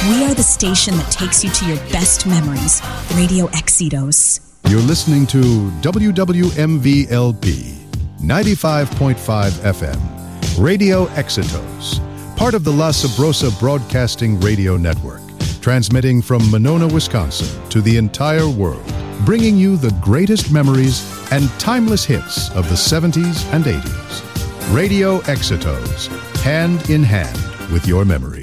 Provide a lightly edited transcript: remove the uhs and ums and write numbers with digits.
We are the station that takes you to your best memories. Radio Exitos. You're listening to WWMVLP 95.5 FM, Radio Exitos, part of the La Sabrosa Broadcasting Radio Network, transmitting from Monona, Wisconsin to the entire world, bringing you the greatest memories and timeless hits of the 70s and 80s. Radio Exitos, hand in hand with your memories.